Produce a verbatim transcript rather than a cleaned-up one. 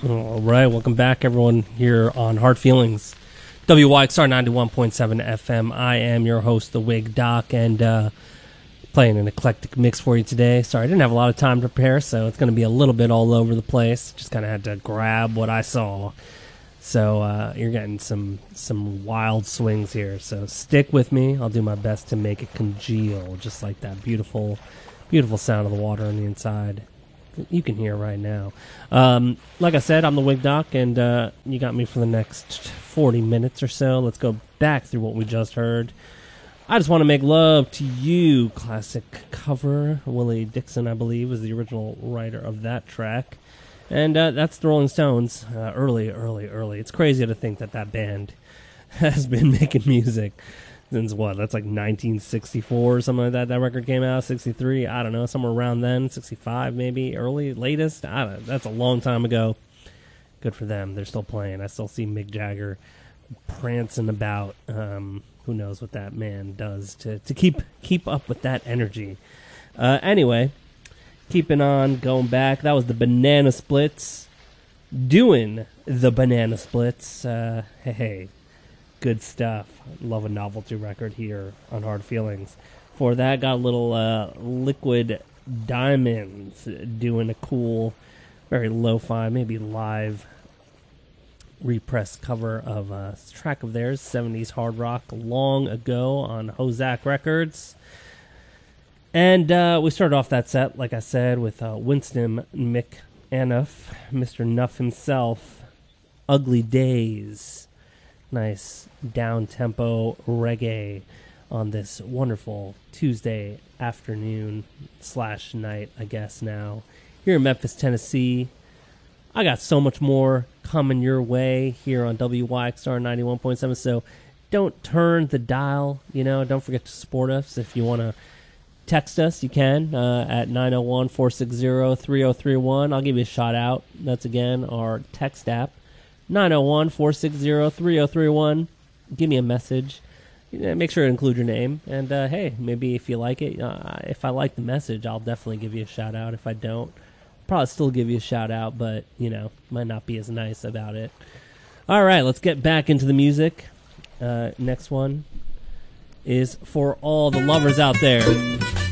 All right, welcome back, everyone, here on Hard Feelings, W Y X R ninety-one point seven F M. I am your host, The Wig Doc, and uh, playing an eclectic mix for you today. Sorry, I didn't have a lot of time to prepare, so it's going to be a little bit all over the place. Just kind of had to grab what I saw. So uh, you're getting some some wild swings here. So stick with me. I'll do my best to make it congeal, just like that beautiful, beautiful sound of the water on the inside. You can hear right now. Um, like I said, I'm the Wig Doc, and uh, you got me for the next forty minutes or so. Let's go back through what we just heard. I Just Want to Make Love to You, classic cover. Willie Dixon, I believe, was the original writer of that track. And uh, that's the Rolling Stones, uh, early, early, early. It's crazy to think that that band has been making music since what? That's like nineteen sixty-four or something like that. That record came out, sixty-three. I don't know, somewhere around then, sixty-five maybe, early, latest. I don't know. That's a long time ago. Good for them. They're still playing. I still see Mick Jagger prancing about. Um, who knows what that man does to, to keep keep up with that energy. Uh, anyway, keeping on, going back. That was the Banana Splits doing the Banana Splits. Uh, hey, hey. Good stuff. Love a novelty record here on Hard Feelings. For that, got a little uh, Liquid Diamonds doing a cool, very lo-fi, maybe live repressed cover of a track of theirs, seventies hard rock, Long Ago on Hozak Records. And uh, we started off that set, like I said, with uh, Winston McAnuff, Mister Nuff himself, Ugly Days. Nice down-tempo reggae on this wonderful Tuesday afternoon slash night, I guess now, here in Memphis, Tennessee. I got so much more coming your way here on W Y X R ninety-one point seven, so don't turn the dial, you know, don't forget to support us. If you want to text us, you can uh, at nine oh one, four six zero, three oh three one. I'll give you a shout out. That's, again, our text app. nine oh one, four six zero, three oh three one. Give me a message. Make sure to include your name. And, uh, hey, maybe if you like it, uh, if I like the message, I'll definitely give you a shout-out. If I don't, I'll probably still give you a shout-out, but, you know, might not be as nice about it. All right, let's get back into the music. Uh, next one is for all the lovers out there.